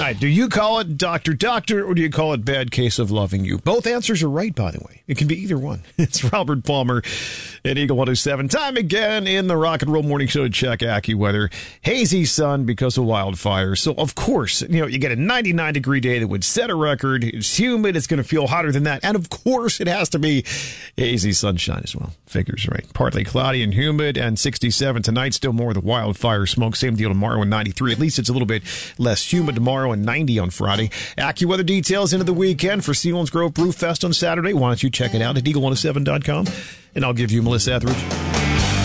right, do you call it Dr. Doctor or do you call it Bad Case of Loving You? Both answers are right, by the way. It can be either one. It's Robert Palmer at Eagle 107. Time again in the Rock and Roll Morning Show to check AccuWeather. Hazy sun because of wildfires. So, of course, you get a 99-degree day that would set a record. It's humid. It's going to feel hotter than that. And, of course, it has to be hazy sunshine as well. Figures right. Partly cloudy and humid and 67 tonight. Still more of the wildfire smoke. Same deal tomorrow and 93. At least it's a little bit less humid tomorrow and 90 on Friday. AccuWeather details into the weekend for Selinsgrove Brew Fest on Saturday. Why don't you check it out at Eagle107.com, and I'll give you Melissa Etheridge.